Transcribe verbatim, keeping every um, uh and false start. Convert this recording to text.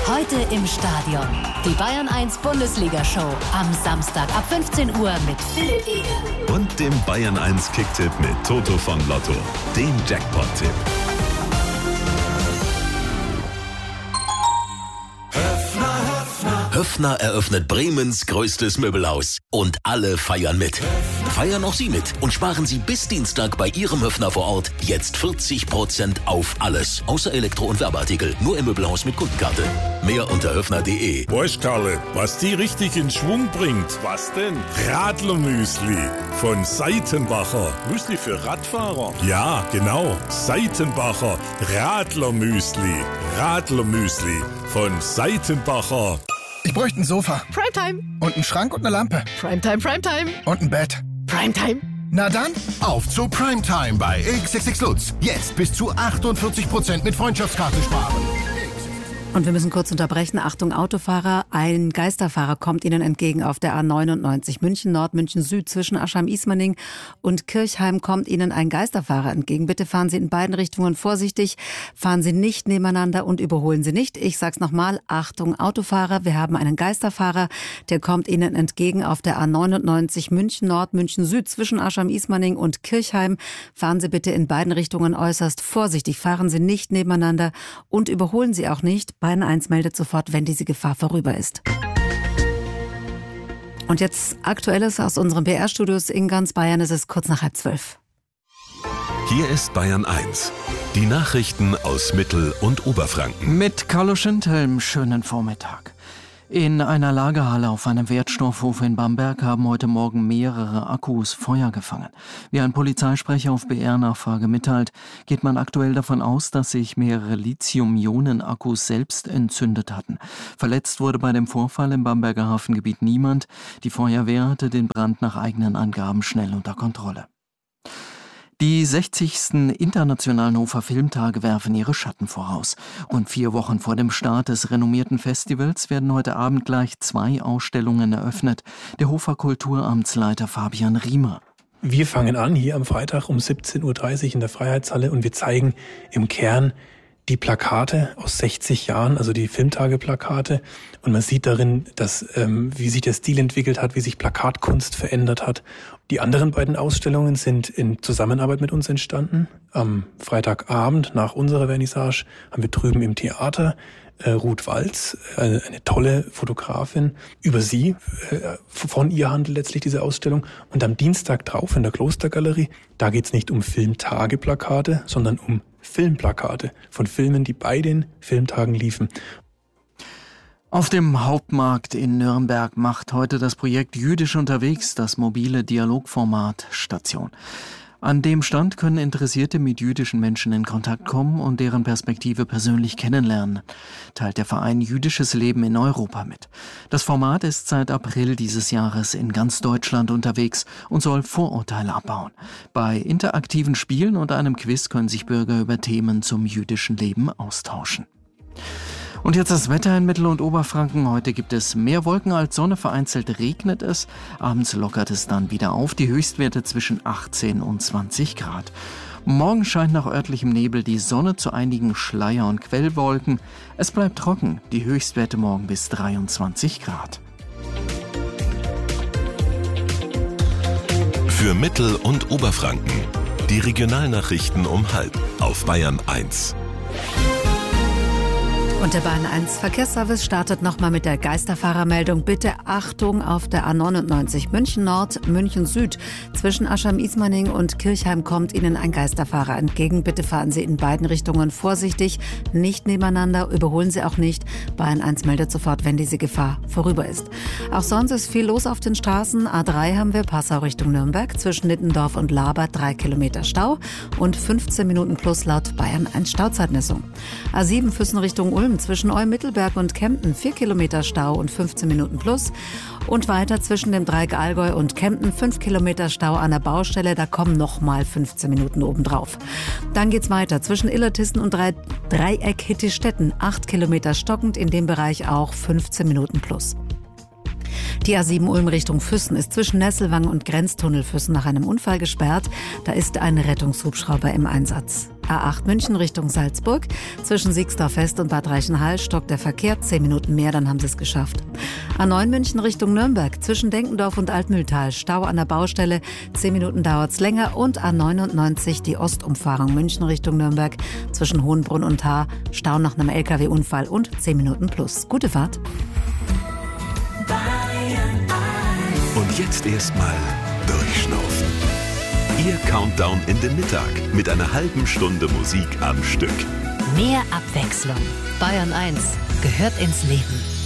Heute im Stadion. Die Bayern eins Bundesliga-Show. Am Samstag ab fünfzehn Uhr mit Philipp Eder. Und dem Bayern eins Kicktipp mit Toto von Lotto. Dem Jackpot-Tipp. Höffner eröffnet Bremens größtes Möbelhaus. Und alle feiern mit. Feiern auch Sie mit und sparen Sie bis Dienstag bei Ihrem Höffner vor Ort jetzt vierzig Prozent auf alles. Außer Elektro- und Werbeartikel. Nur im Möbelhaus mit Kundenkarte. Mehr unter höffner punkt de. Weißt Karle, was die richtig in Schwung bringt? Was denn? Radlermüsli von Seitenbacher. Müsli für Radfahrer? Ja, genau. Seitenbacher Radlermüsli. Radlermüsli von Seitenbacher. Ich bräuchte ein Sofa. Primetime. Und einen Schrank und eine Lampe. Primetime, Primetime. Und ein Bett. Primetime. Na dann, auf zu Primetime bei X X X Lutz. Jetzt bis zu achtundvierzig Prozent mit Freundschaftskarte sparen. Und wir müssen kurz unterbrechen. Achtung, Autofahrer. Ein Geisterfahrer kommt Ihnen entgegen auf der A neunundneunzig. München Nord, München Süd. Zwischen Aschheim-Ismaning und Kirchheim kommt Ihnen ein Geisterfahrer entgegen. Bitte fahren Sie in beiden Richtungen vorsichtig. Fahren Sie nicht nebeneinander und überholen Sie nicht. Ich sag's nochmal. Achtung, Autofahrer. Wir haben einen Geisterfahrer. Der kommt Ihnen entgegen auf der A neunundneunzig. München Nord, München Süd. Zwischen Aschheim-Ismaning und Kirchheim. Fahren Sie bitte in beiden Richtungen äußerst vorsichtig. Fahren Sie nicht nebeneinander und überholen Sie auch nicht. Bayern eins meldet sofort, wenn diese Gefahr vorüber ist. Und jetzt Aktuelles aus unseren B R-Studios in ganz Bayern. Es ist kurz nach halb zwölf. Hier ist Bayern eins. Die Nachrichten aus Mittel- und Oberfranken. Mit Carlo Schindhelm, schönen Vormittag. In einer Lagerhalle auf einem Wertstoffhof in Bamberg haben heute Morgen mehrere Akkus Feuer gefangen. Wie ein Polizeisprecher auf B R-Nachfrage mitteilt, geht man aktuell davon aus, dass sich mehrere Lithium-Ionen-Akkus selbst entzündet hatten. Verletzt wurde bei dem Vorfall im Bamberger Hafengebiet niemand. Die Feuerwehr hatte den Brand nach eigenen Angaben schnell unter Kontrolle. Die sechzigsten Internationalen Hofer Filmtage werfen ihre Schatten voraus. Und vier Wochen vor dem Start des renommierten Festivals werden heute Abend gleich zwei Ausstellungen eröffnet. Der Hofer Kulturamtsleiter Fabian Riemer. Wir fangen an hier am Freitag um siebzehn Uhr dreißig in der Freiheitshalle und wir zeigen im Kern die Plakate aus sechzig Jahren, also die Filmtage-Plakate. Und man sieht darin, dass ähm, wie sich der Stil entwickelt hat, wie sich Plakatkunst verändert hat. Die anderen beiden Ausstellungen sind in Zusammenarbeit mit uns entstanden. Am Freitagabend nach unserer Vernissage haben wir drüben im Theater äh, Ruth Walz, eine, eine tolle Fotografin. Über sie, äh, von ihr handelt letztlich diese Ausstellung. Und am Dienstag drauf in der Klostergalerie, da geht's nicht um Filmtage-Plakate, sondern um Filmplakate von Filmen, die bei den Filmtagen liefen. Auf dem Hauptmarkt in Nürnberg macht heute das Projekt Jüdisch unterwegs das mobile Dialogformat Station. An dem Stand können Interessierte mit jüdischen Menschen in Kontakt kommen und deren Perspektive persönlich kennenlernen, teilt der Verein Jüdisches Leben in Europa mit. Das Format ist seit April dieses Jahres in ganz Deutschland unterwegs und soll Vorurteile abbauen. Bei interaktiven Spielen und einem Quiz können sich Bürger über Themen zum jüdischen Leben austauschen. Und jetzt das Wetter in Mittel- und Oberfranken. Heute gibt es mehr Wolken als Sonne, vereinzelt regnet es. Abends lockert es dann wieder auf. Die Höchstwerte zwischen achtzehn und zwanzig Grad. Morgen scheint nach örtlichem Nebel die Sonne zu einigen Schleier- und Quellwolken. Es bleibt trocken. Die Höchstwerte morgen bis dreiundzwanzig Grad. Für Mittel- und Oberfranken. Die Regionalnachrichten um halb auf Bayern eins. Und der Bayern eins Verkehrsservice startet nochmal mit der Geisterfahrermeldung. Bitte Achtung auf der A neunundneunzig München Nord, München Süd. Zwischen Aschheim-Ismaning und Kirchheim kommt Ihnen ein Geisterfahrer entgegen. Bitte fahren Sie in beiden Richtungen vorsichtig, nicht nebeneinander, überholen Sie auch nicht. Bayern eins meldet sofort, wenn diese Gefahr vorüber ist. Auch sonst ist viel los auf den Straßen. A drei haben wir Passau Richtung Nürnberg, zwischen Nittendorf und Laber drei Kilometer Stau und fünfzehn Minuten plus laut Bayern eins Stauzeitmessung. A sieben Füssen Richtung Ulm, zwischen Eumittelberg und Kempten vier Kilometer Stau und fünfzehn Minuten plus. Und weiter zwischen dem Dreieck Allgäu und Kempten fünf Kilometer Stau an der Baustelle. Da kommen nochmal fünfzehn Minuten obendrauf. Dann geht's weiter zwischen Illertissen und Dre- Dreieck Hittistetten acht Kilometer stockend. In dem Bereich auch fünfzehn Minuten plus. Die A sieben Ulm Richtung Füssen ist zwischen Nesselwang und Grenztunnel Füssen nach einem Unfall gesperrt. Da ist ein Rettungshubschrauber im Einsatz. A acht München Richtung Salzburg. Zwischen Siegsdorf West und Bad Reichenhall stockt der Verkehr. Zehn Minuten mehr, dann haben sie es geschafft. A neun München Richtung Nürnberg. Zwischen Denkendorf und Altmühltal. Stau an der Baustelle. Zehn Minuten dauert es länger. Und A neunundneunzig die Ostumfahrung München Richtung Nürnberg. Zwischen Hohenbrunn und Haar. Stau nach einem L K W-Unfall und zehn Minuten plus. Gute Fahrt. Und jetzt erstmal durchschnaufen. Ihr Countdown in den Mittag mit einer halben Stunde Musik am Stück. Mehr Abwechslung. Bayern eins gehört ins Leben.